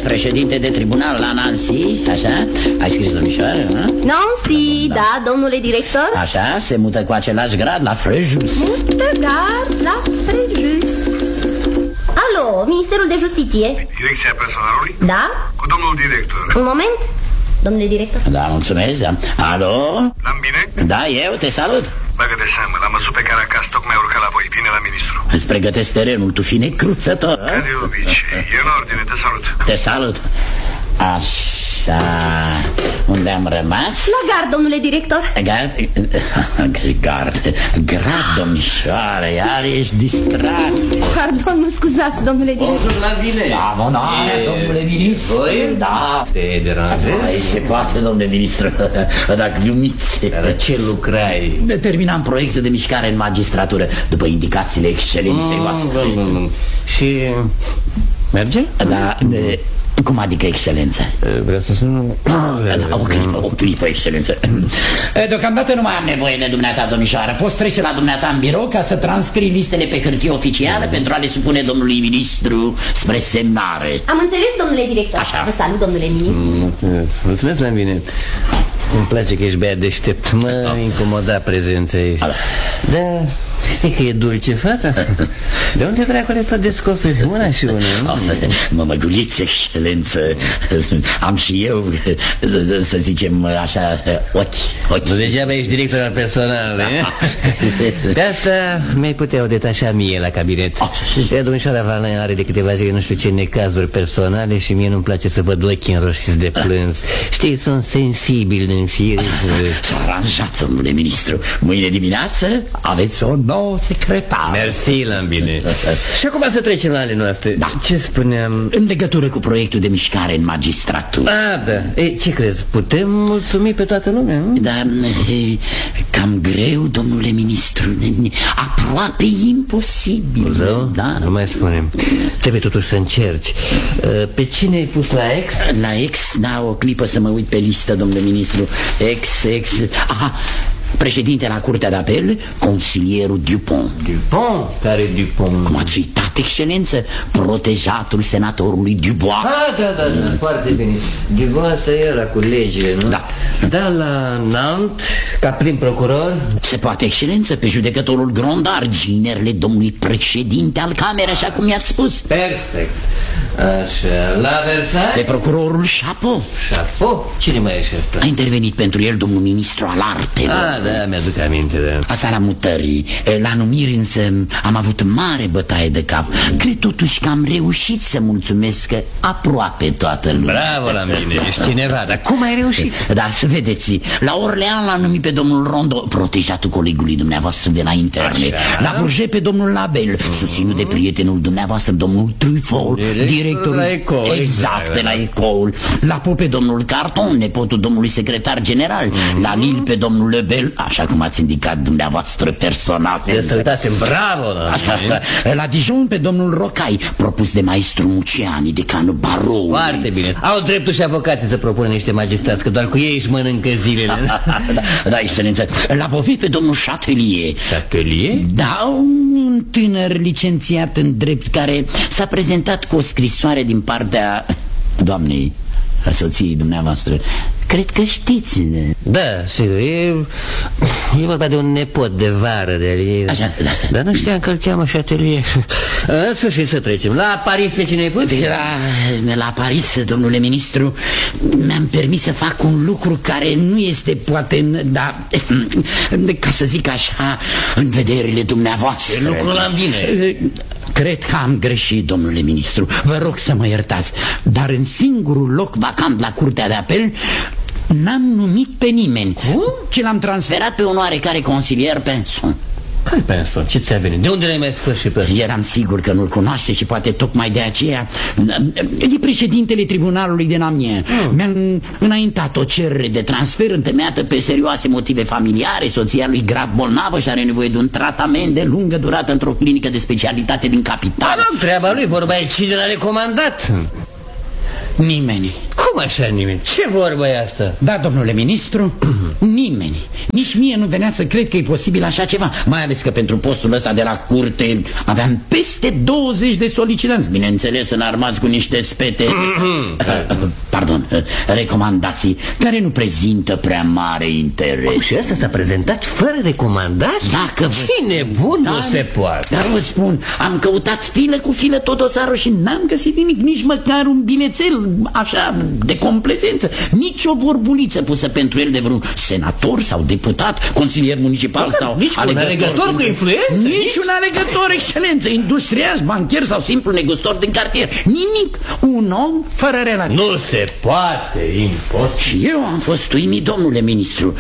președinte de tribunal la Nancy, așa? Ai scris, domnișoară, nu? Nancy, da, domnule director. Așa, se mută cu același grad la Frejus. Mută grad la Frejus. Alo, Ministerul de Justiție. Direcția personalului? Da? Cu domnul director. Un moment, domnule director. Da, mulțumesc, da. Alo? L-am bine? Da, eu te salut. Bagă de seamă, l-am văzut pe Caracas, tocmai urcă la voi, bine la ministru. Îți pregătesc terenul, tu fi necruțător. Ca de obicei, e în ordine, te salut. Te salut. Așa, unde am rămas? La gard, domnule director. Grad, domnișoară, iar ești distrat. Pardon, nu scuzați, domnule director. Bonjour, la bine. Da, bunare, domnule ministru. Voi? Da. Te deranjezi? Se poate, domnule ministru, dacă glumiți. Dar ce lucrai? Determinam proiectul de mișcare în magistratură, după indicațiile excelenței voastre. Și merge? Da, cum adică excelență? Vreau să sun... O clipă, excelență. Deocamdată nu mai am nevoie de dumneata, domnișoară. Poți trece la dumneata în birou ca să transcrii listele pe hârtie oficială pentru a le supune domnului ministru spre semnare. Am înțeles, domnule director. Așa. Vă salut, domnule ministru. Mulțumesc, la mine. Îmi place că ești băiat deștept. Mă incomoda prezența ei. Da, știi că e dulce fata? De unde dracule tot descoperi una și una? Mămăguliță, excelență. Am și eu, să zicem așa, ochi. Nu degeaba ești director al personal, de asta mi-ai putea o detașa mie la cabinet. Ea, domnișoara Valin, are de câteva zile nu știu ce necazuri personale și mie nu-mi place să văd ochii înroșiți de plâns. Știi, sunt sensibil în fire. S-a aranjat, domnule ministru. Mâine dimineață aveți o nouă secretară. Mersi, Lambine. Și acum să trecem la ale noastre. Da. Ce spuneam? În legătură cu proiectul de mișcare în magistratură. Da. Ei, ce crezi? Putem mulțumi pe toată lumea, nu? Da, cam greu, domnule ministru. Aproape imposibil. Da. Nu mai spunem. Trebuie totuși să încerci. Pe cine ai pus la ex? La ex, da, o clipă să mă uit pe listă, domnule ministru. Ex. Aha, președinte la Curtea de Apel, consilierul Dupont. Dupont? Care Dupont? Cum ați uitat, excelență? Protejatul senatorului Dubois. Da, foarte bine. Dubois ăsta era cu legile, nu? Da. Da, la Nantes, ca prim procuror. Se poate, excelență, pe judecătorul Grondar, ginerele domnului președinte al camerei, așa cum i-ați spus. Perfect. Așa, la Versailles? Pe procurorul Chapeau. Chapeau? Cine mai e și ăsta? A intervenit pentru el domnul ministru al artelor. Da, mi-aduc aminte, da. Asta la mutării. La numiri însă am avut mare bătaie de cap. Cred totuși că am reușit să mulțumesc aproape toată lumea. Bravo la mine, ești cineva, dar cum ai reușit? Da, să vedeți, la Orleans l-a numit pe domnul Rondo, protejatul colegului dumneavoastră de la interne. Așa. La Bourget pe domnul Label, susținut de prietenul dumneavoastră, domnul Truffaut, directorul la Ecole. Exact, de la Ecole. La Pau pe domnul Carton, nepotul domnului secretar general. La Lille pe domnul Lebel, așa cum ați indicat dumneavoastră personal. Să uitați-mi, bravo! La Dijon pe domnul Rocai, propus de maestru Muciani, decanul barou. Foarte bine. Au dreptul și avocații să propună niște magistrați, că doar cu ei își mănâncă zilele. Da, excelență. La Bovie pe domnul Chatelier. Chatelier? Da, un tânăr licențiat în drept care s-a prezentat cu o scrisoare din partea doamnei, a soției dumneavoastră. Cred că știți. Da, sigur, e vorba de un nepot de vară de ei. Așa, da. Dar nu știam că îl cheamă Chatelier. În sfârșit să trecem. La Paris pe cine ai pus? La Paris, domnule ministru, mi-am permis să fac un lucru care nu este poate, da, ca să zic așa, în vederile dumneavoastră. Lucrul am bine. Cred că am greșit, domnule ministru. Vă rog să mă iertați. Dar în singurul loc vacant la Curtea de Apel n-am numit pe nimeni. Ci l-am transferat pe un oarecare consilier Penson. Care Penson? Ce ți-a venit? De unde l-ai mai scos și pe ăsta? Eram sigur că nu-l cunoaște și poate tocmai de aceea e președintele tribunalului de Amiens. Mi-am înaintat o cerere de transfer întemeiată pe serioase motive familiare. Soția lui grav bolnavă și are nevoie de un tratament de lungă durată într-o clinică de specialitate din capitală. Treaba lui, vorba e cine l-a recomandat. Nimeni. Cum așa nimeni? Ce vorbă e asta? Da, domnule ministru, nimeni. Nici mie nu venea să cred că e posibil așa ceva. Mai ales că pentru postul ăsta de la curte aveam peste 20 de solicitanți, bineînțeles înarmați cu niște spete pardon, recomandații care nu prezintă prea mare interes. Și ăsta s-a prezentat fără recomandații? Dacă ce nebun, nu se poate. Dar vă spun, am căutat filă cu filă tot dosarul și n-am găsit nimic, nici măcar un bilețel așa de complezență, nici o vorbuliță pusă pentru el de vreun senator sau deputat, consilier municipal sau nici un alegător cu influență? Nici un alegător, excelență, industriaș, bancher sau simplu negustor din cartier. Nimic. Un om fără relație. Nu se poate, imposibil. Și eu am fost uimit, domnule ministru.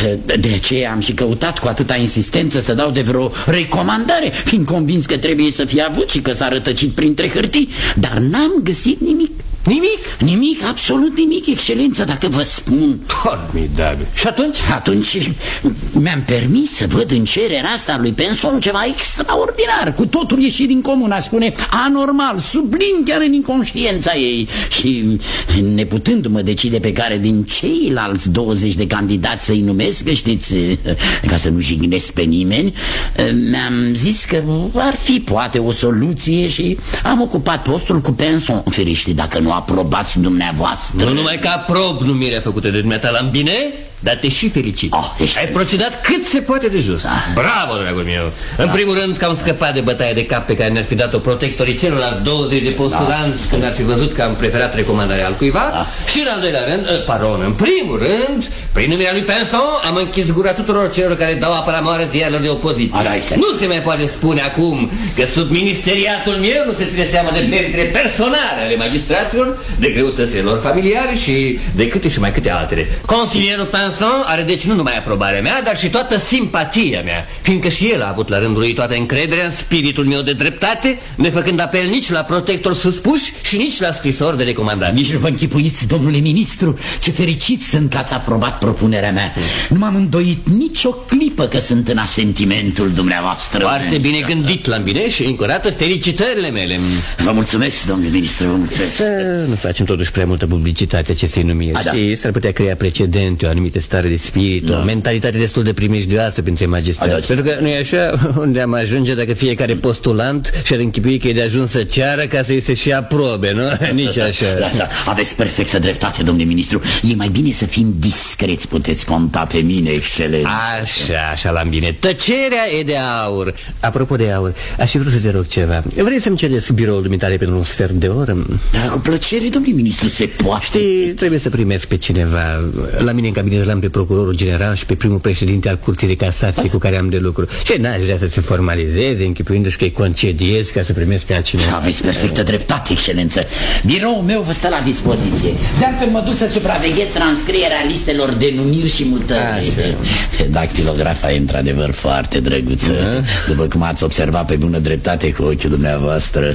De aceea am și căutat cu atâta insistență să dau de vreo recomandare, fiind convins că trebuie să fie avut și că s-a rătăcit printre hârtii, dar n-am găsit nimic. Nimic? Nimic, absolut nimic, excelență, dacă vă spun. Formidabil. Și atunci? Atunci mi-am permis să văd în cererea asta lui Pinson ceva extraordinar, cu totul ieșit din comun, a spune anormal, sublim chiar în inconștiența ei. Și neputându-mă decide pe care din ceilalți 20 de candidați să-i numesc, că știți, ca să nu jignesc pe nimeni, mi-am zis că ar fi poate o soluție și am ocupat postul cu Pinson, feriște dacă nu aprobați dumneavoastră. Nu numai că aprob numirea făcută de dumneata la bine, dar te și felicit. Ai procedat cât se poate de just. Bravo, dragul meu. În primul rând că am scăpat de bătaia de cap pe care ne-ar fi dat-o protectorii celorlalți 20 de postulanți când ar fi văzut că am preferat recomandarea altcuiva. Și în al doilea rând, în primul rând, prin numirea lui Pinson am închis gura tuturor celor care dau apă la moară ziarelor de opoziție. Nu se mai poate spune acum că sub ministeriatul meu nu se ține seama de meritele personale ale magistraților, de greutățile lor familiare și de câte și mai câte altele. Consilierul Pinson are deci nu numai aprobarea mea, dar și toată simpatia mea, fiindcă și el a avut la rândul lui toată încrederea în spiritul meu de dreptate, nefăcând apel nici la protector suspuși și nici la scrisori de recomandare. Nici nu vă închipuiți, domnule ministru, ce fericit sunt că ați aprobat propunerea mea. Nu m-am îndoit nicio clipă că sunt în asentimentul dumneavoastră. Foarte bine gândit, Lambine, și încă o dată felicitările mele. Vă mulțumesc, domnule ministru, vă mulțumesc. Să nu facem totuși prea multă publicitate acestei numiri. Știi, s-ar putea crea precedente, o anumită stare de spirit, o mentalitate destul de primejdioasă printre magistrați. Pentru că nu e așa, unde am ajunge dacă fiecare postulant și-ar închipui că e de ajuns să ceară ca să-i se și aprobe, nu? Nici așa. Da, aveți perfectă dreptate, domnule ministru. E mai bine să fim discreți, puteți conta pe mine, excelență. Așa, Lambine. Tăcerea e de aur. Apropo de aur, aș fi vrut să te rog ceva. Vrei să-mi cedeți biroul dumitale pentru un sfert de oră? Da, cu plăcere, domnule ministru, se poate. Știi, trebuie să primesc pe cineva. La mine în cabinet l-am pe procurorul general și pe primul președinte al Curții de Casație cu care am de lucru. Și n-aș vrea să se formalizeze, închipuindu-și că îi concediez ca să primesc pe altcineva. Aveți perfectă dreptate, excelență. Biroul meu vă stă la dispoziție. De altfel mă duc să supraveghez transcrierea listelor de numiri și mutări. Dactilografa e într-adevăr foarte drăguță. După cum ați observat pe bună dreptate cu ochiul dumneavoastră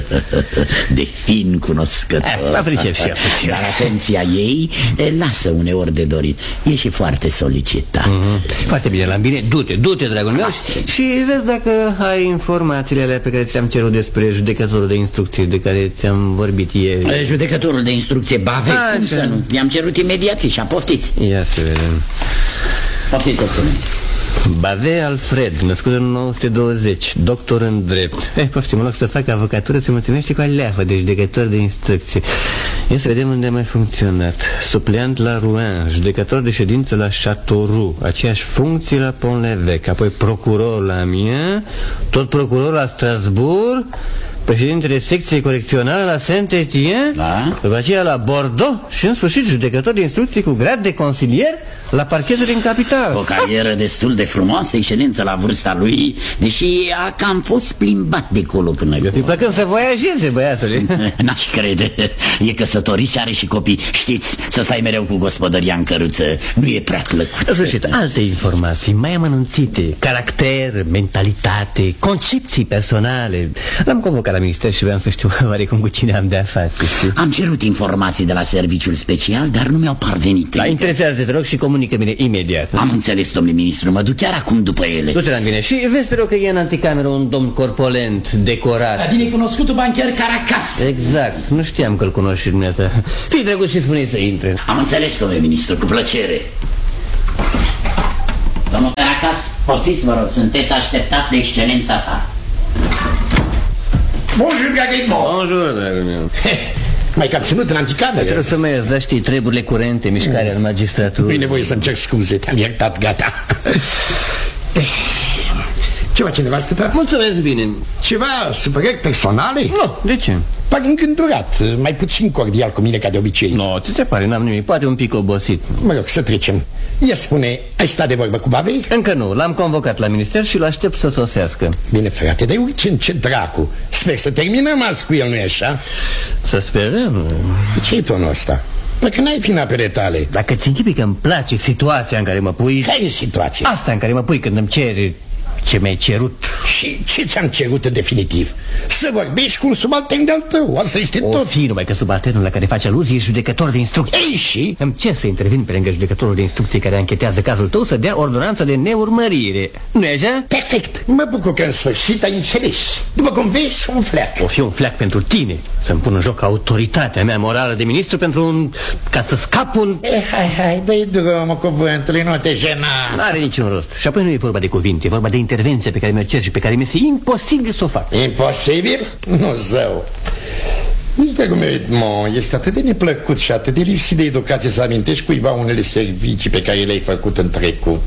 de fin cunoscător. Apreciez și eu. Dar atenția ei lasă uneori de dorit. E și foarte solicitat. Foarte bine, Lambine, du-te, dragul meu, și vezi dacă ai informațiile alea pe care ți-am cerut despre judecătorul de instrucție de care ți-am vorbit ieri. Judecătorul de instrucție Bave, cum să nu? I-am cerut imediat fișa, poftiți. Ia să vedem. Poftiți, obținem. Bave Alfred, născut în 1920, doctor în drept. Poftim, în loc să facă avocatură, se mulțumește cu aleafă de judecător de instrucție. Ia să vedem unde a mai funcționat. Supleant la Rouen, judecător de ședință la Châteauroux, aceeași funcție la Pont-l'Evêque, apoi procuror la Amiens, tot procuror la Strasbourg, președintele secției corecționale la Saint-Étienne, după aceea la Bordeaux și în sfârșit judecător de instrucție cu grad de consilier la parchetul din capitală. O carieră destul de frumoasă, excelență, la vârsta lui, deși a cam fost plimbat de colo până acolo. Eu fi plăcând să voiajeze, băiatule. N-aș crede. E căsătorit și are și copii. Știți, să stai mereu cu gospodăria în căruță nu e prea plăcut. În sfârșit, alte informații mai amănunțite: caracter, mentalitate, concepții personale. L-am convocat la minister și vreau să știu oarecum cu cine am de-a face, știi? Am cerut informații de la serviciul special, dar nu mi-au parvenit. Da, interesează, te rog, și comunică-mi imediat. Am înțeles, domnule ministru, mă duc chiar acum după ele. Du-te la mine și vezi, te rog, că e în anticameră un domn corpulent, decorat. Bine cunoscutul bancher Caracas. Exact, nu știam că-l cunoști și dumneata. Fii drăguț și spune-i să intre. Am înțeles, domnule ministru, cu plăcere. Domnul Caracas, poftiți, vă rog, sunteți așteptat de excelența sa. Bonjour, Gaguetmo. Bonjour, dragul meu. Mai cam ținut în anticameră. Trebuie să mă ierți, dar știi, treburile curente, mișcarea în magistratură. Nu-i nevoie să-mi cer scuze, te-am iertat, gata. Ce face nevastă ta? Mulțumesc bine. Ceva supărări personale? Nu, de ce? Pare îngândurat, mai puțin cordial cu mine ca de obicei. Nu, ți se pare, n-am nimic, poate un pic obosit. Mă rog, să trecem. Ia spune, ai stat de vorbă cu Bavei? Încă nu, l-am convocat la minister și l-aștept să sosească. Bine, frate, dar uite ce dracu. Sper să terminăm azi cu el, nu-i așa? Să sperăm. Ce-i tonul ăsta? Păi că n-ai fi în apele tale. Dacă ți închipui că îmi place situația în care mă pui... Care e situația? Asta în care mă pui când îmi ceri ce mi-ai cerut. Și ce ți-am cerut în definitiv? Să vorbești cu un subaltern de-al tău, asta este tot. O fi numai că subalternul la care face aluzie e judecător de instrucție. Ei și? Îmi cer să intervin pe lângă judecătorul de instrucție care anchetează cazul tău să dea ordonanță de neurmărire. Nu-i așa? Perfect, mă bucur că în sfârșit ai înțeles. După cum vezi, un fleac. O fi un fleac pentru tine, să-mi pun în joc autoritatea mea morală de ministru pentru un... ca să scap un... Hai, dă-i drumul cuvântului, nu te jena. N-are niciun rost. Și apoi nu e vorba de cuvinte, e vorba de intervenție pe care mi-o cer și pe care mi-e imposibil să o fac. Imposibil? Nu, zău. Nici de cum este atât de neplăcut și atât de lipsit de educație să amintești cuiva unele servicii pe care le-ai făcut în trecut.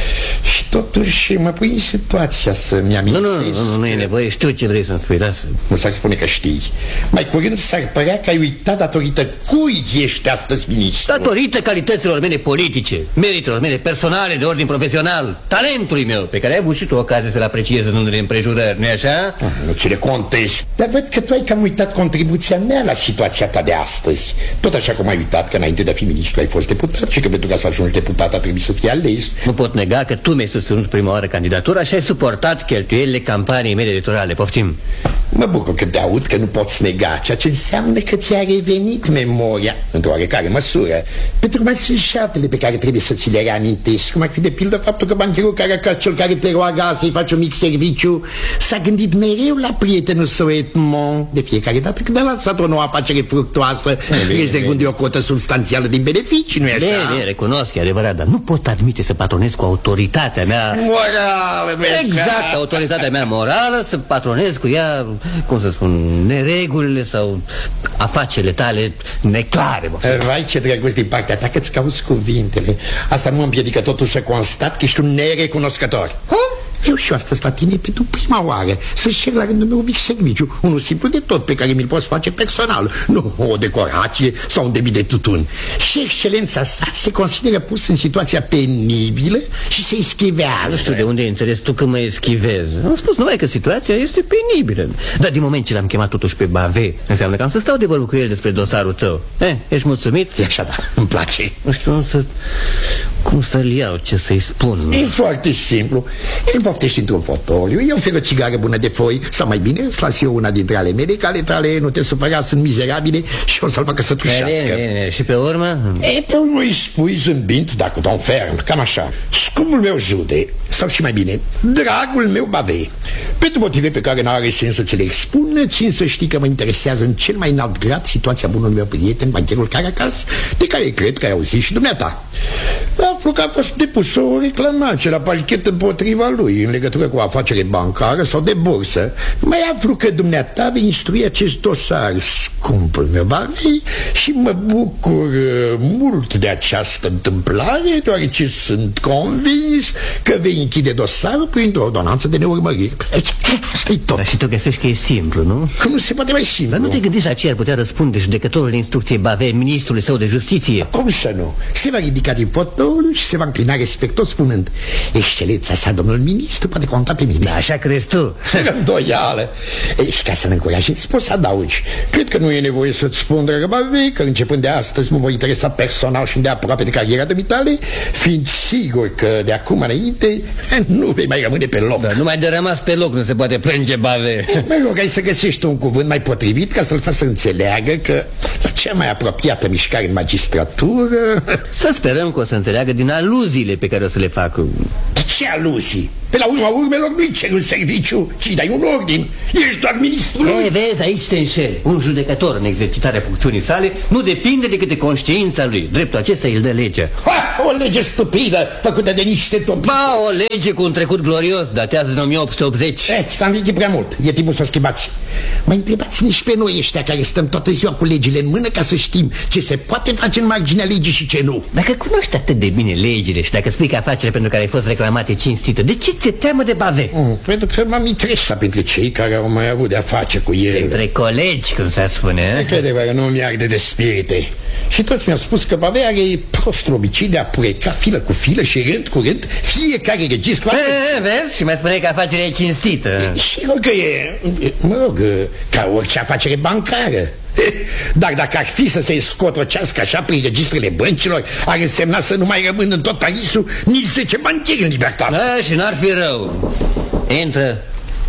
Și totuși mă pui în situația să-mi amintesc. Nu e nevoie, știu ce vrei să-mi spui, lasă. Nu s-ar spune că știi. Mai curând s-ar părea că ai uitat datorită cui ești astăzi ministru. Datorită calităților mele politice, meritelor mele personale de ordin profesional, talentului meu, pe care ai avut și tu ocazie să-l apreciezi în unele împrejurări, nu-i așa? Nu ți le contezi. Dar văd că tu ai cam uitat contribuția mea la situația ta de astăzi. Tot așa cum ai uitat că înainte de a fi ministru ai fost deputat și că pentru ca să ajungi deputat a trebuit să fii ales. Nu pot nega că tu mi-ai susținut prima oară candidatura și ai suportat cheltuielile campaniei mele electorale. Poftim. Mă bucur că te aud că nu poți nega, ceea ce înseamnă că ți-a revenit memoria într-o oarecare măsură. Pentru că mai sunt și altele pe care trebuie să ți le reamintesc, cum ar fi de pildă faptul că bancherul Caracas, cel care te roagă să-i faci un mic serviciu, s-a gândit mereu la prietenul său Edmond. De fiecare dată când a lansat o nouă afacere fructuoasă, rezervând o cotă substanțială din beneficii, nu-i așa? Bine, recunosc, e adevărat, dar nu pot admite să patronez cu autoritatea mea morală. Exact, autoritatea mea morală, să patronez cu ea, cum să spun, neregulile sau afacerile tale neclare. Vai, ce drăguț din partea ta că-ți cauți cuvintele. Asta nu mă împiedică totuși să constat că ești un nerecunoscător. Eu și eu astăzi la tine pentru prima oară să-și cer la rândul meu un mic serviciu, unul simplu de tot pe care mi-l poți face personal, nu o decorație sau un debit de tutun. Și excelența sa se consideră pus în situația penibilă și se eschivează. Nu știu de unde ai înțeles tu că mă eschivez. Am spus numai că situația este penibilă. Dar din moment ce l-am chemat totuși pe Bave, înseamnă că am să stau de vorbă cu el despre dosarul tău. Ești mulțumit? E așa, da, îmi place. Nu știu însă cum să-l iau, ce să-i spun. E foarte simplu. Îl poftești într-un fotoliu, eu ofer o țigară bună de foi, sau mai bine îți las eu una dintre ale mele, că ale tale, nu te supăra, sunt mizerabile și o să-l facă să tușească. Și pe urmă? Pe urmă îi spui zâmbind, dacă ton ferm, cam așa: scumpul meu Jude, sau și mai bine, dragul meu Bave, pentru motive pe care n-are sens să ți le expun, țin să știi că mă interesează în cel mai înalt grad situația bunului meu prieten, bancherul Caracas, de care cred că ai auzit și dumneata. Aflu că a fost depusă o reclamație la parchet împotriva lui în legătură cu o afacere bancară sau de bursă. Mai aflu că dumneata vei instrui acest dosar, scumpul meu Bave, și mă bucur mult de această întâmplare, deoarece sunt convins că vei închide dosarul printr-o ordonanță de neurmărire. Asta-i tot. Dar și tu găsești că e simplu, nu? Că nu se poate mai simplu. Dar nu te gândești la ce ar putea răspunde judecătorul de instrucție Bave, ministrului său de justiție? Cum să nu? Se va ridica din fotoliu și se va înclina respectos spunând: excelența sa, domnul ministru, poate conta pe mine. Da, așa crezi tu. Îndoială. Și ca să-l încurajezi, poți să adaugi: cred că nu e nevoie să-ți spun, dragă Bave, că începând de astăzi mă voi interesa personal și îndeaproape de cariera dumitale, fiind sigur că de acum înainte nu vei mai rămâne pe loc. Da, numai de rămas pe loc nu se poate plânge Bave. Mă rog, ai să găsești un cuvânt mai potrivit ca să-l faci să înțeleagă că la cea mai apropiată mișcare în magistratură... Să sperăm că o să înțeleagă din aluziile pe care o să le fac. Ce aluzii? Pe la urma urmelor nu-i cer un serviciu, ci dai un ordin. Ești doar ministrul. Vezi, aici te înșeli. Un judecător în exercitarea funcțiunii sale nu depinde decât de conștiința lui. Dreptul acesta îl dă legea. O lege stupidă, făcută de niște topi. Ba, o lege cu un trecut glorios, datează din 1880. S-a învechit prea mult, e timpul să o schimbați. Mai întrebați-ne și pe noi ăștia care stăm toată ziua cu legile în mână ca să știm ce se poate face în marginea legii și ce nu. Dacă cunoști atât de bine legile și dacă spui că afacerea pentru care ai fost reclamate cinstită, de ce ți-e teamă de Bave? Pentru că m-am interesat printre cei care au mai avut de-a face cu el. Între colegi, cum se spune. Crede-vă, nu mi-arde de spirite. Și toți mi-au spus că Bave are prostul obicei de a pureca filă cu filă și rând cu rând fiecare registru. Vezi? Și mai spune că afacerea e cinstită. Și rog că e, mă rog, ca orice afacere bancară. Dar dacă ar fi să se scotrocească așa prin registrele băncilor, ar însemna să nu mai rămân în tot Parisul nici 10 bancheri în libertate. Da, și n-ar fi rău. Intră.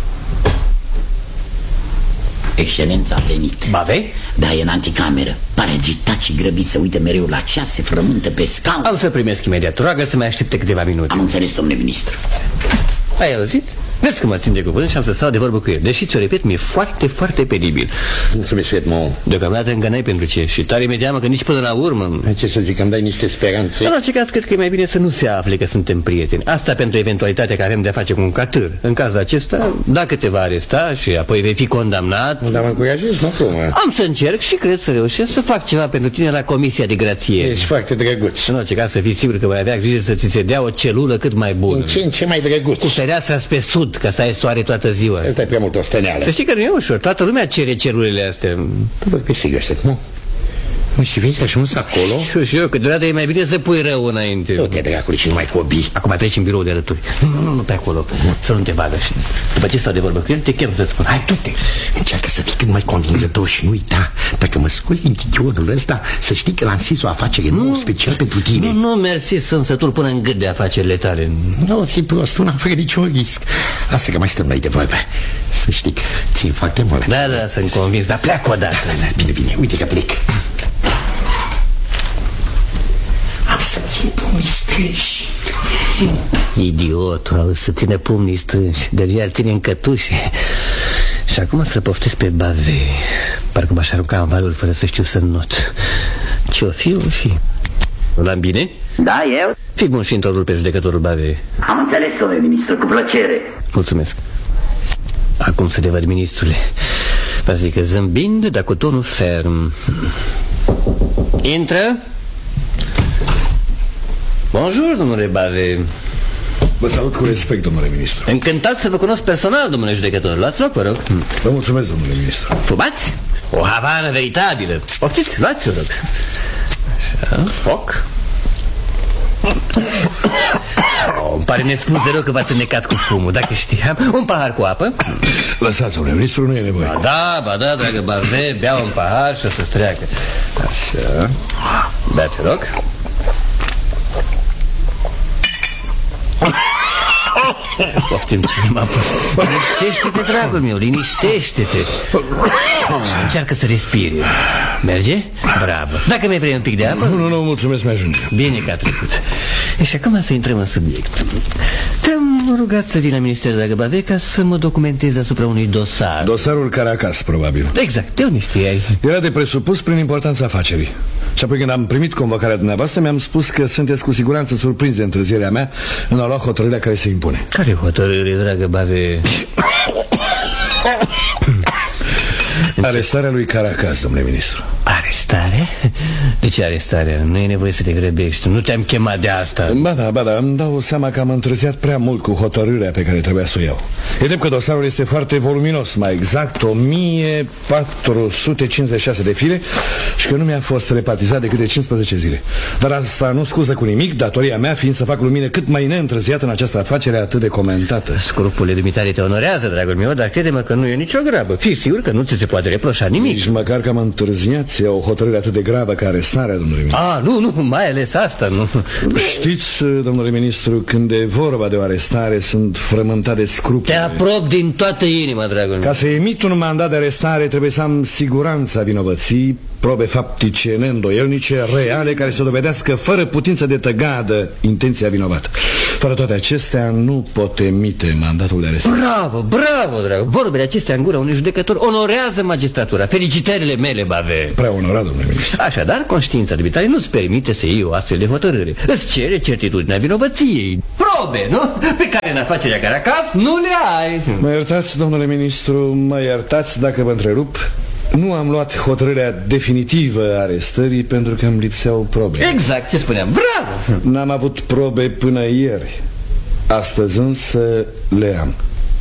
Excelența a venit. Bave? Da, e în anticameră. Pare agitat și grăbit, să uită mereu la ceas, se frământă pe scaun. Am să primesc imediat. Roagă să mai aștepte câteva minute. Am înțeles, domnule ministru. Ai auzit? Vezi că mă țin de cuvânt și am să stau de vorbă cu el. Deși ți-o repet, mi-e foarte, foarte penibil. Mulțumesc, Edmond. Deocamdată încă n-ai pentru ce. Și tare mi-e teamă că nici până la urmă. Ce să zic, îmi dai niște speranțe? În orice caz, cred că e mai bine să nu se afle că suntem prieteni. Asta pentru eventualitatea că avem de-a face cu un catâr. În cazul acesta, dacă te va aresta și apoi vei fi condamnat... Dar mă încurajezi, nu cum? Am să încerc și cred să reușesc să fac ceva pentru tine la Comisia de Grație. Ești foarte drăguț. În orice caz, să fii sigur că voi avea grijă să ți se dea o celulă cât mai bună. În ce mai drăguț. Cu fereastra spre sud, ca să ai soare toată ziua. Asta e prea mult osteneală. Să știi că nu e ușor, toată lumea cere celulele astea. Tu vorbi serios, nu? Nu, și vezi, ajuns acolo? Și eu, câteodată e mai bine să pui rău înainte. Nu te dracului și numai cobii. Acum treci în birou de alături. Nu pe acolo, să nu te vadă. Și după ce stau de vorbă cu el, te chem să-ți spun. Hai, du-te. Încearcă să fii cât mai convingător și nu uita. Dacă mă scoți din chichionul ăsta, să știi că lansezi o afacere nouă special pentru tine. Nu, mersi, sunt sătul până în gât de afacerile tale. Nu, fi prost, nu am fără niciun risc. Lasă că mai stăm noi de vorbă. Să știi că țin foarte mult. Da, sunt convins, dar pleacă odată. Da, bine, uite că plec. Am să țin pumnii strânși. Idiotul, au să ține pumnii strânși. De-abia îl ține în cătușe. Și acum să-l poftesc pe Bave. Parcă m-aș arunca în valuri fără să știu să not. Ce-o fi, o fi. L-am bine? Da, eu? Fii bun și într-o pe judecătorul Bave. Am înțeles, domnule ministru, cu plăcere. Mulțumesc. Acum să te văd, ministrule. Vă zic că zâmbind, dar cu tonul ferm. Intră. Bonjour, domnule Bave. Vă salut cu respect, domnule ministru. Încântat să vă cunosc personal, domnule judecător. Luați loc, vă rog. Vă mulțumesc, domnule ministru. Fumați? O havană veritabilă. Poftiți, luați-o, rog. Așa, foc. Îmi pare nespus de rău că v-ați înnecat cu fumul. Dacă știam, un pahar cu apă. Lăsați, domnule ministru, nu e nevoie. Ba da, dragă Bave, bea un pahar și o să-ți treacă. Așa. Bea-te, rog. Poftim, cine m-a pus. Liniștește-te, dragul meu, liniștește-te. Și încearcă să respiri. Merge? Bravo. Dacă mai vrei un pic de apă? Nu, mulțumesc, mi-ajunge. Bine că a trecut. Și acum să intrăm în subiect. Te-am rugat să vin la Ministerul de Bave ca să mă documentez asupra unui dosar. Dosarul Caracas, probabil. Exact, de unde știai? Era de presupus prin importanța afacerii. Și apoi când am primit convocarea dumneavoastră, mi-am spus că sunteți cu siguranță surprins de întârzierea mea în a lua hotărârea care se impune. Care hotărâre, dragă Bave? Arestarea lui Caracas, domnule ministru. Arestare? De ce arestarea? Nu e nevoie să te grăbești. Nu te-am chemat de asta. Ba da, îmi dau seama că am întârziat prea mult cu hotărârea pe care trebuia să o iau. E drept că dosarul este foarte voluminos, mai exact 1456 de fire și că nu mi-a fost repartizat decât de 15 zile. Dar asta nu scuză cu nimic, datoria mea fiind să fac lumină cât mai neîntârziat în această afacere atât de comentată. Scrupulele dumitale te onorează, dragul meu, dar crede-mă că nu e nicio grabă. Fii sigur că nu ți se poate reproșa nimic. Nici măcar că am întârziat să iau o hotărâre atât de gravă ca arestarea, domnule ministru. Nu, mai ales asta, nu. Știți, domnule ministru, când e vorba de o arestare, sunt frământate scrupule. Te aprob din toată inima, dragul meu. Ca să emit un mandat de arestare, trebuie să am siguranța vinovății, probe faptice neîndoielnice, reale, care să dovedească fără putință de tăgadă intenția vinovată. Fără toate acestea, nu pot emite mandatul de arestare. Bravo, dragul. Vorbele acestea în gura unui judecător onorează magistratura. Felicitările mele, Bave. Prea onorat, domnule ministru. Așadar, conștiința dumitare nu-ți permite să iei o astfel de hotărâre. Îți cere certitudinea vinovăției. Probe, nu? Pe care în afacerea Caracas nu le ai. Mă iertați, domnule ministru, mă iertați dacă vă întrerup. Nu am luat hotărârea definitivă a arestării pentru că îmi lipseau probe. Exact ce spuneam, bravo! N-am avut probe până ieri. Astăzi însă le am.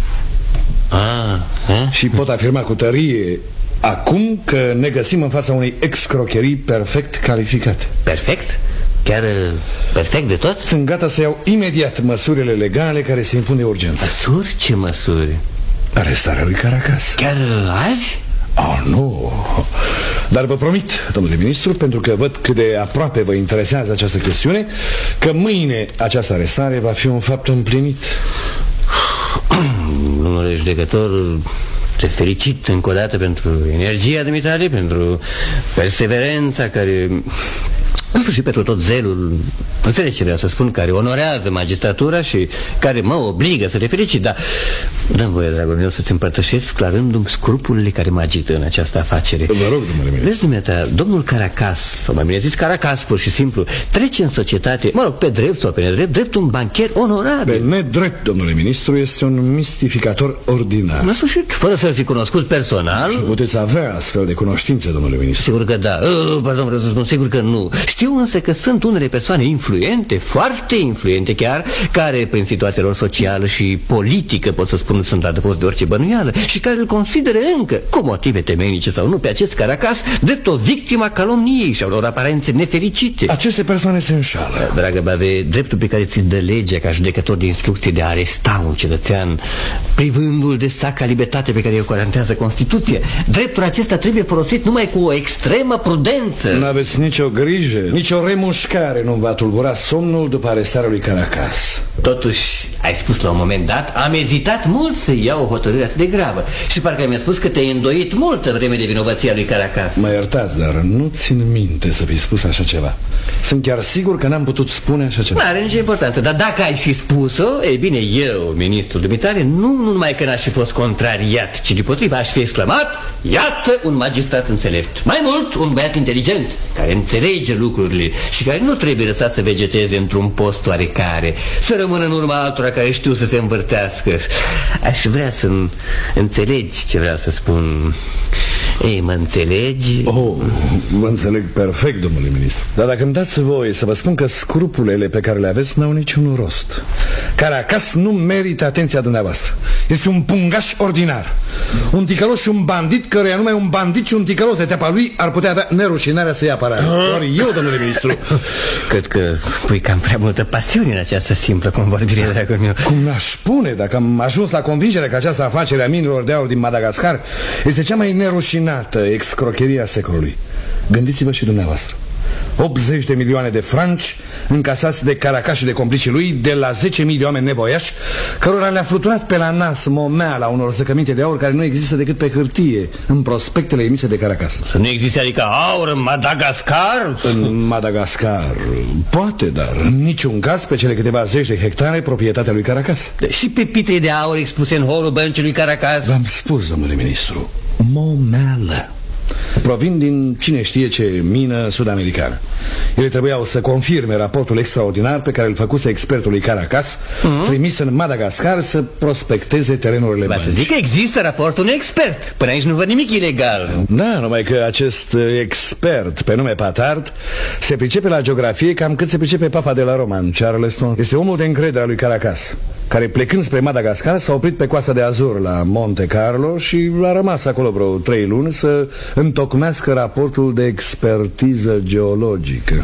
Și pot afirma cu tărie acum că ne găsim în fața unei excrocherii perfect calificate. Perfect? Chiar perfect de tot? Sunt gata să iau imediat măsurile legale care se impun de urgență. Măsuri? Ce măsuri? Arestarea lui Caracas. Chiar azi? Nu. Dar vă promit, domnule ministru, pentru că văd cât de aproape vă interesează această chestiune, că mâine această arestare va fi un fapt împlinit. Domnule judecător, te felicit încă o dată pentru energia dumitale, pentru perseverența care... În sfârșit, pentru tot zelul, înțelegi ce vreau să spun, care onorează magistratura și care mă obligă să te felicit, dar dă-mi voie, dragul meu, să-ți împărtășesc clarându-mi scrupulele care mă agită în această afacere. Vă rog, domnule ministru. Vezi, dumneata, domnul Caracas, sau mai bine zis Caracas, pur și simplu, trece în societate, mă rog, pe drept sau pe nedrept, drept un bancher onorabil. Pe nedrept, domnule ministru, este un mistificator ordinar. În sfârșit, fără să-l fi cunoscut personal. Și puteți avea astfel de cunoștințe, domnule ministru. Sigur că da. Pardon, vreau să spun, sigur că nu. Știu însă că sunt unele persoane influente, foarte influente chiar, care prin situația lor socială și politică, pot să spun, sunt adăpost de orice bănuială și care îl consideră încă, cu motive temeinice sau nu, pe acest Caracas drept o victimă a calomniei și a unor aparențe nefericite. Aceste persoane se înșală. Dragă Bave, dreptul pe care ți-l dă legea ca judecător de instrucție de a aresta un cetățean, privându-l de sacra libertate pe care o garantează Constituția, dreptul acesta trebuie folosit numai cu o extremă prudență. Nu aveți nicio grijă, nicio remușcare nu va tulbura somnul după arestarea lui Caracas. Totuși, ai spus la un moment dat, am ezitat mult să iau o hotărâre atât de gravă. Și parcă mi-a spus că te-ai îndoit mult în vreme de vinovăția lui Caracas. Mă iertați, dar nu țin minte să fi spus așa ceva. Sunt chiar sigur că n-am putut spune așa ceva. N-are nicio importanță, dar dacă ai fi spus-o, ei bine, eu, ministrul dumitare, nu numai că n-aș fi fost contrariat, ci deopotrivă aș fi exclamat: iată un magistrat înțelept. Mai mult, un băiat inteligent, care înțelege lucrurile și care nu trebuie lăsat să vegeteze într-un post oarecare, să rămână în urma altora care știu să se învârtească. Aș vrea să înțelegi ce vreau să spun. Ei, mă înțelegi? Mă înțeleg perfect, domnule ministru. Dar dacă îmi dați voie să vă spun că scrupulele pe care le aveți n-au niciun rost. Caracas nu merită atenția dumneavoastră. Este un pungaș ordinar, un ticălos și un bandit, căruia numai un bandit și un ticălos de teapa lui ar putea avea nerușinarea să ia apărare. Ori eu, domnule ministru. Cred că pui cam prea multă pasiune în această simplă convorbire, dragul meu. Cum n-aș spune, dacă am ajuns la convingerea că această afacere a minelor de aur din Madagascar este cea mai nerușinată excrocherie a secolului. Gândiți-vă și dumneavoastră. 80 de milioane de franci încasați de Caracas și de complicii lui de la 10.000 de oameni nevoiași, cărora le-a fluturat pe la nas momeala unor zăcăminte de aur care nu există decât pe hârtie în prospectele emise de Caracas. Să nu existe adică aur în Madagascar? În Madagascar poate, dar în niciun caz pe cele câteva zeci de hectare proprietatea lui Caracas. Și pe pitre de aur expuse în holul băncii Caracas? V-am spus, domnule ministru, momeală. Provin din cine știe ce mină sud-americană. Ele trebuiau să confirme raportul extraordinar pe care îl făcuse expertul lui Caracas, trimis în Madagascar să prospecteze terenurile băncii. Să zic că există raportul unui expert. Până aici nu văd nimic ilegal. Da, numai că acest expert, pe nume Patard, se pricepe la geografie cam cât se pricepe Papa de la Roma, Charleston. Este omul de încredere al lui Caracas, care plecând spre Madagascar s-a oprit pe coasta de Azur la Monte Carlo și a rămas acolo vreo 3 luni să întocmească raportul de expertiză geologică.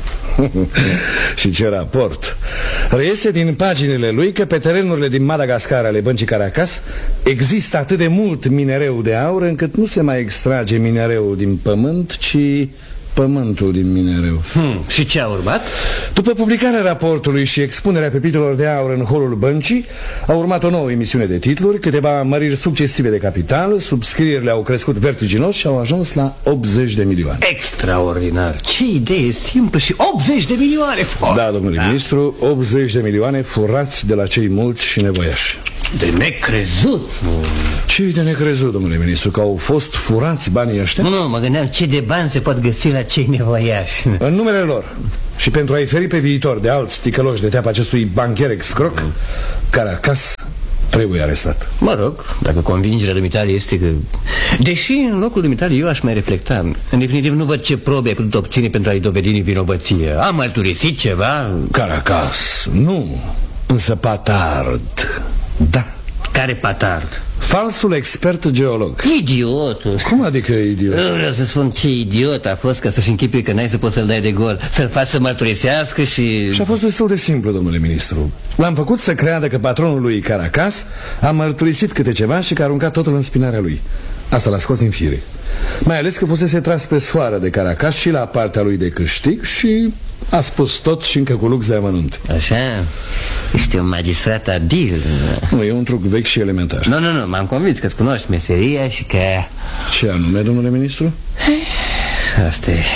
Și ce raport! Reiese din paginile lui că pe terenurile din Madagascar ale băncii Caracas există atât de mult minereu de aur încât nu se mai extrage minereul din pământ, ci pământul din mine rău. Și ce a urmat? După publicarea raportului și expunerea pepitelor de aur în holul băncii, a urmat o nouă emisiune de titluri, câteva măriri succesive de capital, subscrierile au crescut vertiginos și au ajuns la 80 de milioane. Extraordinar! Ce idee simplă și 80 de milioane! Da, domnule ministru, 80 de milioane furați de la cei mulți și nevoiași. De necrezut! Ce de necrezut, domnule ministru, că au fost furați banii ăștia? Nu, mă gândeam ce de bani se pot găsi la cei nevoiași. În numele lor și pentru a-i feri pe viitor de alți ticăloși de teapa acestui bancher excroc, Caracas trebuie arestat. Mă rog, dacă convingerea dumitale este că... Deși în locul dumitale eu aș mai reflecta. În definitiv nu văd ce probe ai putut obține pentru a-i dovedi nevinovăție. Am mărturisit ceva? Caracas, nu, însă Patard, da. Care Patard? Falsul expert geolog. Idiotul. Cum adică idiot? Nu vreau să spun ce idiot a fost ca să-și închipui că n-ai să poți să-l dai de gol. Să-l faci să mărturisească și... Și a fost destul de simplu, domnule ministru. L-am făcut să creadă că patronul lui Caracas a mărturisit câte ceva și că a aruncat totul în spinarea lui. Asta l-a scos din fire. Mai ales că fusese tras pe soară de Caracas și la partea lui de câștig și a spus tot și încă cu lux de amănunt. Așa? Ești un magistrat abil. Nu, e un truc vechi și elementar. Nu, m-am convins că-ți cunoști meseria și că... Ce anume, domnule ministru? Asta e...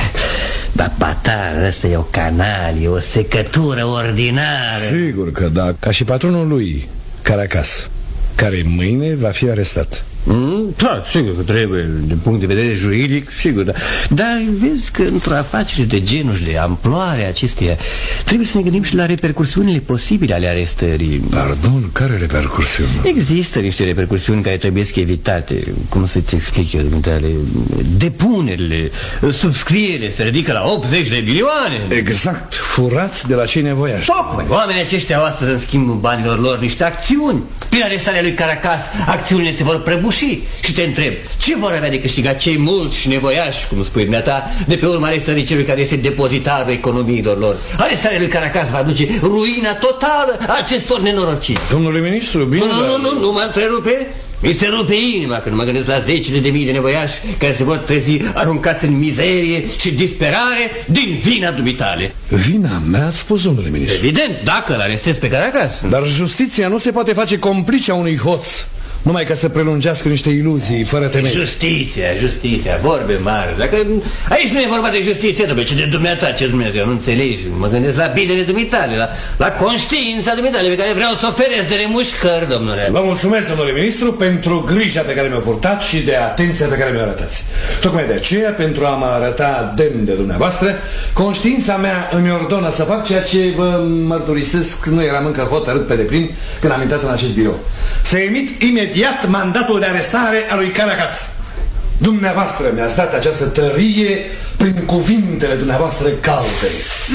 Dar Patard, ăsta e o canalie, o secătură ordinară. Sigur că da, ca și patronul lui, Caracas, care mâine va fi arestat. Da, sigur că trebuie, din punct de vedere juridic, sigur, da. Dar vezi că într-o afacere de genul și de amploare acesteia trebuie să ne gândim și la repercursiunile posibile ale arestării. Pardon, care repercursiuni? Există niște repercursiuni care trebuie să evitate. Cum să-ți explic eu, dumitale? Depunerile, subscrierile se ridică la 80 de milioane. Exact, furați de la cei nevoiași. Tocmai, oamenii aceștia au astăzi în schimbul banilor lor niște acțiuni. Prin arestarea lui Caracas, acțiunile se vor prăbuși. Și te întreb, ce vor avea de câștigat cei mulți și nevoiași, cum spui dumneata, de pe urma arestării celui care este depozitarul economiilor lor? Arestarea lui Caracas va duce ruina totală a acestor nenorociți. Domnule ministru, bine... Nu mă întrerupe. Mi se rupe inima când mă gândesc la zecile de mii de nevoiași care se vor trezi aruncați în mizerie și disperare din vina dumitale. Vina mea, ați spus, domnule ministru? Evident, dacă îl arestez pe Caracas. Dar justiția nu se poate face complice a unui hoț numai ca să prelungească niște iluzii fără temei. Justiția, vorbe mari. Dacă aici nu e vorba de justiție, domnule, ci de dumneata, ce Dumnezeu, nu înțelegi. Mă gândesc la binele dumitale, la conștiința dumitale pe care vreau să o oferesc de remușcări, domnule. Vă mulțumesc, domnule ministru, pentru grija pe care mi-o purtat și de atenția pe care mi-o arătați. Tocmai de aceea, pentru a mă arăta demn de dumneavoastră, conștiința mea îmi ordonă să fac ceea ce vă mărturisesc, nu eram încă hotărât pe deplin când am intrat în acest birou. Să emit imediat mandatul de arestare a lui Caracas. Dumneavoastră mi-ați dat această tărie prin cuvintele dumneavoastră calde.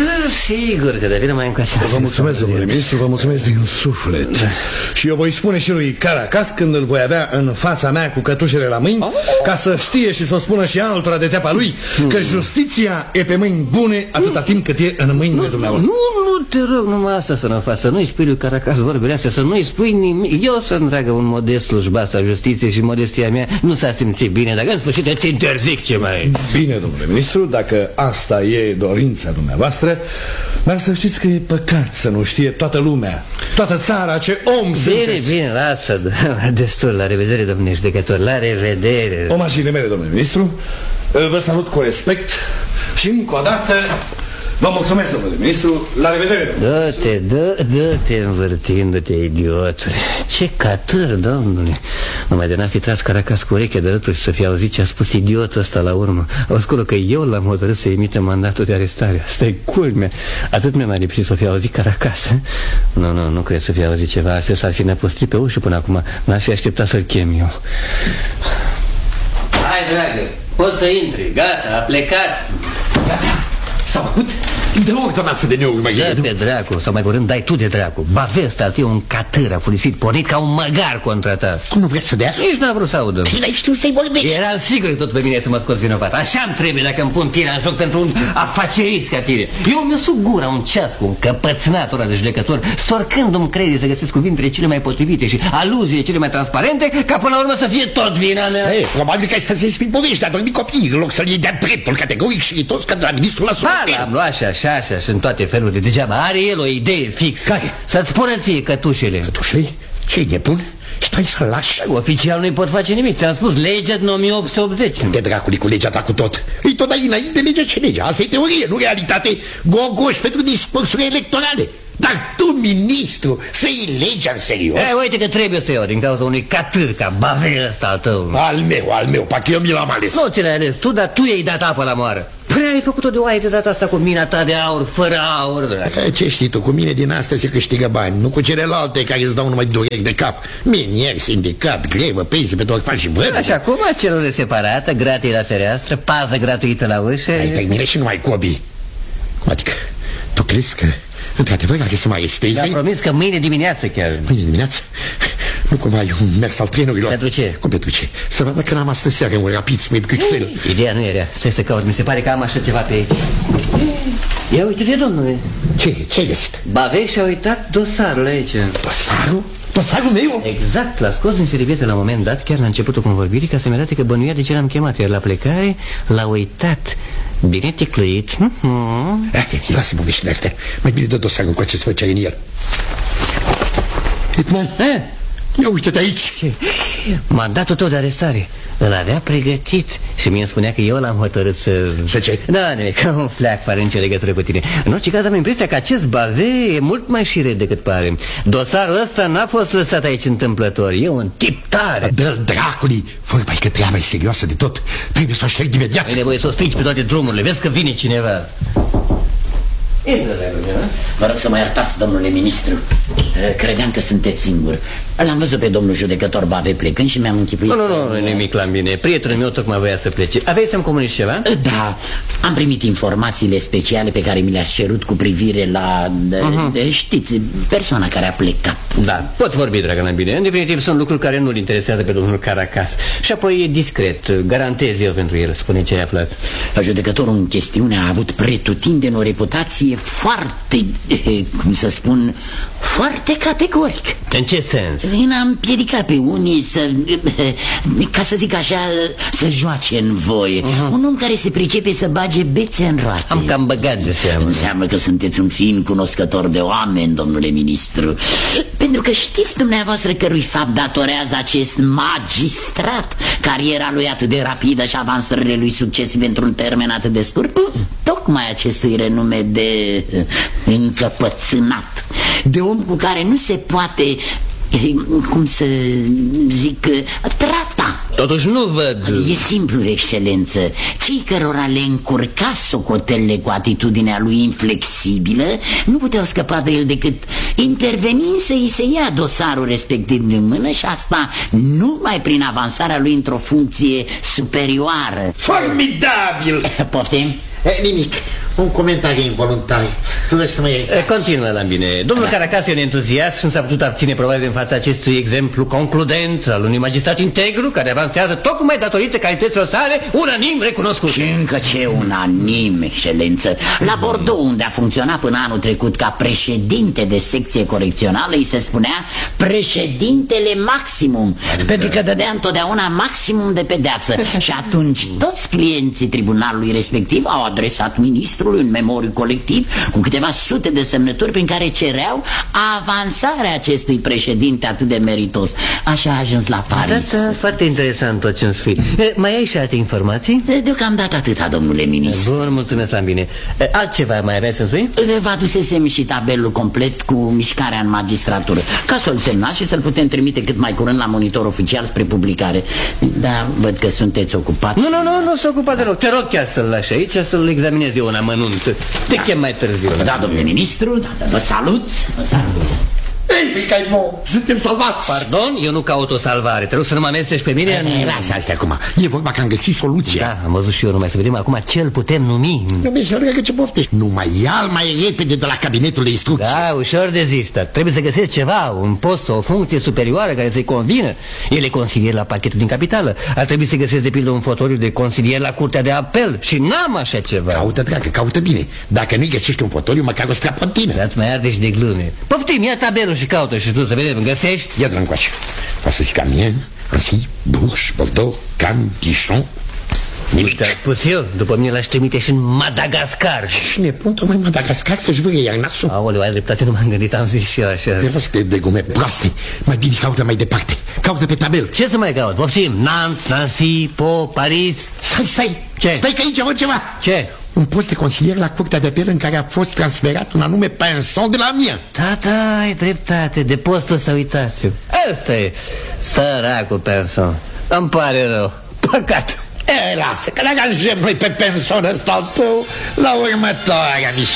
Sigur că devine mai încoace. Vă mulțumesc, domnule ministru, vă mulțumesc din suflet. Și eu voi spune și lui Caracas când îl voi avea în fața mea cu cătușele la mâini, ca să știe și să o spună și altora de teapa lui, că justiția e pe mâini bune atâta timp cât e în mâinile dumneavoastră. Nu, te rog, numai asta să nu faci, să nu-i spui lui Caracas vorbele astea, să nu-i spui nimic. Eu să-mi dragă un modest slujbas al justiției și modestia mea nu s-a simțit bine, dacă în sfârșit îți interzic ce mai... Bine, domnule ministru, dacă asta e dorința dumneavoastră, dar să știți că e păcat să nu știe toată lumea, toată țara, ce om sunteți. Bine, lasă, destul, la revedere, domnule judecător, la revedere. Omagiile mele, domnule ministru, vă salut cu respect și încă o dată vă mulțumesc, domnule ministru, la revedere. Dă-te învârtindu-te, idiotule. Ce catâr, domnule. Numai de n-a fi tras Caracas cu urechea de rături și să fi auzit ce a spus idiotul ăsta la urmă. Ascultă că eu l-am hotărât să emită mandatul de arestare. Asta-i culmea. Atât mi-a mai lipsit să fi auzit Caracas. Nu cred să fi auzit ceva. Altfel s-ar fi nepostrit pe ușă până acum. N-ar fi așteptat să-l chem eu. Hai, dragă, poți să intri. Gata, a plecat. S-a făcut? De ordonanță de neurmărire. Da, pe dracu, sau mai curând dai tu de dracu. Bave ăsta e un catâr afurisit, pornit ca un măgar contra ta. Cum nu vreți să dea? Nici n-a vrut să audă. Și n-ai știut să-i vorbești. Eram sigur că tot pe mine să mă scoți vinovat. Așa-mi trebuie dacă îmi pun pielea în joc pentru un afacerist ca tine. Eu mi-o suc gura un ceas cu un căpățânat ăla de judecător, storcându-mi crede să găsesc cuvintele cele mai potrivite și aluziile cele mai transparente, ca până la urmă să fie tot vina mea. Ei, probabil că ai stat să-i spui povești, dar dormi copiii, în loc să-l iei de-a dreptul categoric și toți ca de la ministrul la subiect. L-am luat și în toate felurile. Degeaba are el o idee fix. Care? Să-ți spună ție cătușele. Cătușele? Ce-i nebun? Și tu ai să-l lași? Oficial nu-i pot face nimic. Ți-am spus, legea din 1880. De dracului cu legea ta cu tot. Îi tot dai înainte legea ce legea. Asta e teorie, nu realitate. Gogoș pentru discursuri electorale. Dar tu, ministru, să iei legea în serios? Uite că trebuie să iau din cauza unui catâr ca Bave ăsta al tău. Al meu, parcă eu mi l-am ales. Nu ți l-ai ales tu, dar tu i-ai dat apă la moară. Prea ai făcut-o de oaie de data asta cu mina ta de aur, fără aur. Ce știi tu, cu mine din asta se câștigă bani, nu cu celelalte care îți dau numai dureri de cap. Minieri, sindicat, grevă, pensie pentru orfani și vără. Așa, cum celule separată, gratii la fereastră, pază gratuită la ușă. Ai terminat și nu mai cobi. Adică, tu crezi că într-adevăr are să mă arestezi? Mi-a promis că mâine dimineață chiar. Mâine dimineață? Nu cumva e un mers al trenurilor? Pentru ce? Cum pentru ce? Să văd dacă n-am astă seară un rapid spre Bruxelles. Ideea nu era. Stai să caut, mi se pare că am așa ceva pe aici. Ia uite-te, domnule. Ce ai găsit? Bave și-a uitat dosarul aici. Dosarul? Dosarul meu? Exact, l-a scos din servietă la un moment dat, chiar la începutul convorbirii, ca să-mi arate că bănuia de ce l-am chemat. Iar la plecare l-a uitat. Bine ticluit. Lasă poveștile astea. Mai bine dă dosarul cu acest făcere în el. Hitman? Ia uite-te aici. Mandatul tău de arestare. Îl avea pregătit și mie îmi spunea că eu l-am hotărât să... Să ce? Da, nu, ca un fleac fără nicio legătură cu tine. În orice caz am impresia că acest Bave e mult mai șiret decât pare. Dosarul ăsta n-a fost lăsat aici întâmplător. E un tip tare. Dă-l dracului. Vorba că treaba e serioasă de tot. Trebuie să o șterg imediat. Ai nevoie să o strici pe toate drumurile. Vezi că vine cineva. Vă rog să mă iertați, domnule ministru. Credeam că sunteți singur. L-am văzut pe domnul judecător Bave plecând și mi-am închipuit. Nu, nimic la mine. Prietenul meu tocmai voia să plece. Aveai să-mi comunici ceva? Da, am primit informațiile speciale pe care mi le-ați cerut cu privire la, știți, persoana care a plecat. Da, poți vorbi, dragă mea, bine. În definitiv sunt lucruri care nu-l interesează pe domnul Caracas. Și apoi e discret, garantez eu pentru el. Spune ce ai aflat. Judecătorul în chestiune a avut pretutindeni o reputație foarte, cum să spun, foarte categoric. În ce sens? Ne-a împiedicat pe unii să, ca să zic așa, să joace în voie. Un om care se pricepe să bage bețe în roate. Am cam băgat de seamă. Înseamnă că sunteți un fin cunoscător de oameni, domnule ministru. Pentru că știți dumneavoastră cărui fapt datorează acest magistrat, cariera lui atât de rapidă și avansările lui succesive într-un termen atât de scurt? Tocmai acestui renume de încăpățânat, de om cu care nu se poate, cum să zic, trata. Totuși nu văd. E simplu, excelență. Cei cărora le încurca socotelele cu atitudinea lui inflexibilă nu puteau scăpa de el decât intervenind să îi se ia dosarul respectiv din mână, și asta numai prin avansarea lui într-o funcție superioară. Formidabil! Poftim? Nimic. Un comentariu involuntar. Continuă la bine. Domnul Caracas e un entuziast și nu s-a putut abține probabil în fața acestui exemplu concludent al unui magistrat integru care avansează tocmai datorită calităților sale unanim recunoscut. Și încă ce unanim, excelență. La Bordeaux, unde a funcționat până anul trecut ca președinte de secție corecțională, îi se spunea președintele maximum, pentru că dădea întotdeauna maximum de pedeapsă. Și atunci toți clienții tribunalului respectiv au adresat ministrului un memoriu colectiv cu câteva sute de semnături prin care cereau avansarea acestui președinte atât de meritos. Așa a ajuns la Paris. Arată foarte interesant tot ce-mi spui. Mai ai și alte informații? Deocamdată atâta, domnule ministru. Bun, mulțumesc la bine. Altceva mai aveai să spui? Vă adusesem și tabelul complet cu mișcarea în magistratură, ca să-l semnați și să-l putem trimite cât mai curând la monitor oficial spre publicare. Da, văd că sunteți ocupați. Nu s-a ocupat deloc. Te rog chiar să-l lași aici, să-l examinez eu în amănunt. Te chem mai târziu. Da, domnule ministru, vă salut. Vă salut. Ei, fica-i mo, suntem salvați. Pardon? Eu nu caut o salvare. Trebuie să nu mă amesteci pe mine. Lasă asta acum. E vorba că am găsit soluția. Da, am văzut și eu, numai să vedem acum ce îl putem numi. Nu mi se dragă ce poftești. Numai ia-l mai repede de la cabinetul de instrucție. Da, ușor de zis, dar trebuie să găsesc ceva, un post sau o funcție superioară care să-i convină. El e consilier la parchetul din capitală. Ar trebui să găsesc de pildă un fotoliu de consilier la curtea de apel. Și n-am așa ceva. Caută, dragă, caută bine. Dacă nu-i găsești un fotoliu, măcar o strapontină. Dați mai arde și de glume. Poftim, ia tabelul și caută și tu să vedem, găsești? Ia de-l încoace. Va să zic Amiens, Annecy, Bourges, Bordeaux, Cannes, Dijon. Nimic. Te-ai pus eu, după mine l-aș trimite și în Madagascar. Și nebun, tocmai Madagascar să-și vârie iar nasul. Aoleu, ai dreptate, nu m-am gândit, am zis și eu așa. Proste de gume proaste. Mai bine caută mai departe. Caută pe tabel. Ce să mai caut? Poftim, Nantes, Nancy, Po, Paris. Stai. Ce? Stai că aici văd ceva. Ce? Un post de consilier la curtea de apel în care a fost transferat un anume Pinson de la Amiens. Da, ai dreptate, de postul ăsta uitasem. Ăsta e, săracul Pinson. Îmi pare rău, păcat. Lasă, că ne angajăm noi pe Pinson ăsta al tău la următoarea mișcare.